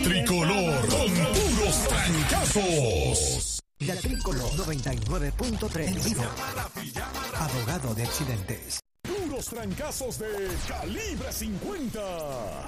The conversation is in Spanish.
tricolor con puros trancazos. La Tricolor 99.3 Vivo. Abogado de accidentes. Puros trancazos de calibre 50.